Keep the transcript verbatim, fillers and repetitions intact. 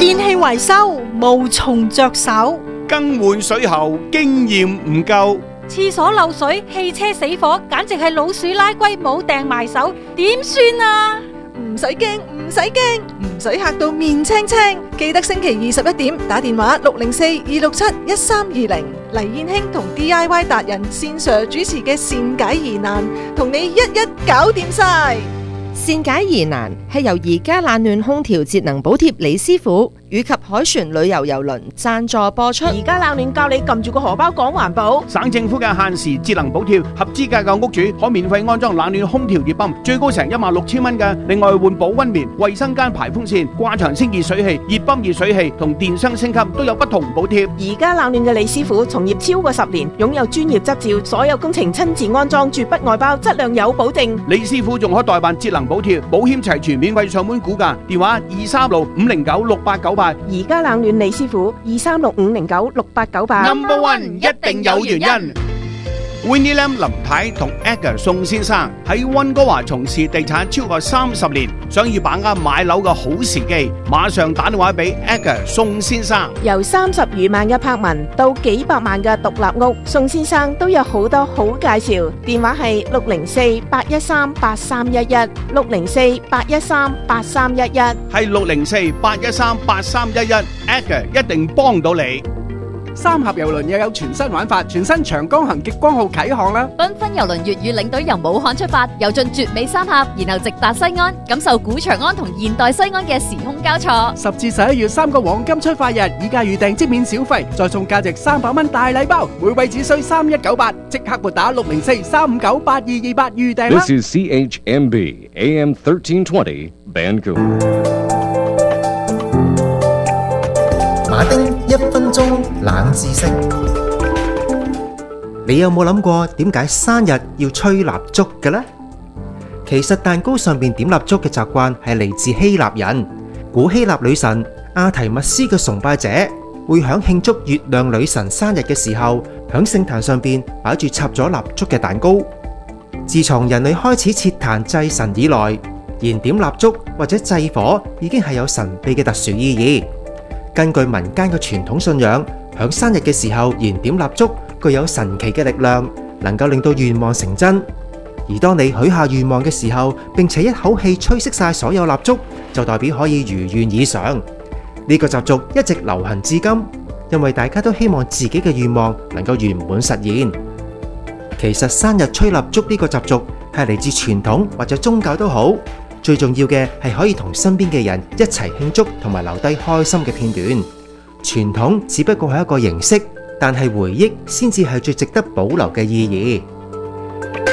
電器維修無從着手， 更換水喉經驗唔夠， 廁所漏水、汽車死火，簡直係老鼠拉龜冇掟埋手，點算啊？ 唔使驚，唔使驚，唔使嚇到面青青。記得星期二十一點打電話六零四二六七一三二零，黎燕卿同 D I Y 達人線上主持嘅善解疑難，同你一一搞掂晒。 善解疑難係由宜家冷暖空調節能補貼李師傅以及海船旅遊郵輪贊助播出。 而家冷暖教你撳住個荷包講環保。 省政府嘅限時節能補貼，合資格嘅屋主可免費安裝冷暖空調熱泵，最高成一萬六千蚊嘅。另外換保溫棉、衛生間排風扇、掛牆升熱水器、熱泵熱水器同電箱升級都有不同補貼。 而家冷暖嘅李師傅從業超過十年，擁有專業執照，所有工程親自安裝，絕不外包，質量有保證。 李師傅仲可代辦節能補貼，保險齊全，免費上門估價，電話二三六五零九六八九八。 而家冷暖李師傅二三六五零九六八九八。 Number One 一定有原因。Winnie Lam 林太同 Edgar 宋先生喺溫哥華從事地產超過三十年，想要把握買樓嘅好時機，馬上打電話俾 Edgar 宋先生。 由三十餘萬嘅柏文到幾百萬嘅獨立屋，宋先生都有好多好介紹。電話係六零四八一三八三一一，六零四八一三八三一一， 係六零四八一三八三一一 ，Edgar 一定幫到你。 三峽郵輪又有全新玩法，全新長江行極光號啟航啦！ 繽紛郵輪粵語領隊由武漢出發，遊進絕美三峽，然後直達西安，感受古長安同現代西安嘅時空交錯。 十至十一月三個黃金出發日，以價預訂即免小費，再送價值三百蚊大禮包，每位只需三一九八，即刻撥打六零四三五九八二二八預訂啦！ This is C H M B A M thirteen twenty Vancouver。 馬丁一分鐘冷知識，你有冇諗過點解生日要吹蠟燭嘅呢？其實蛋糕上面點蠟燭嘅習慣係嚟自希臘人。古希臘女神阿提密斯嘅崇拜者會響慶祝月亮女神生日嘅時候，響聖壇上邊擺住插咗蠟燭嘅蛋糕。自從人類開始設壇祭神以來，燃點蠟燭或者祭火已經係有神秘嘅特殊意義。根據民間嘅傳統信仰，響生日嘅時候燃點蠟燭具有神奇嘅力量，能夠令到願望成真。而當你許下願望嘅時候，並且一口氣吹熄晒所有蠟燭，就代表可以如願以償。呢個習俗一直流行至今，因為大家都希望自己嘅願望能夠圓滿實現。其實生日吹蠟燭呢個習俗係嚟自傳統或者宗教都好。最重要嘅係可以同身邊嘅人一齊慶祝同埋留低開心嘅片段。傳統只不過係一個形式，但係回憶先至係最值得保留嘅意義。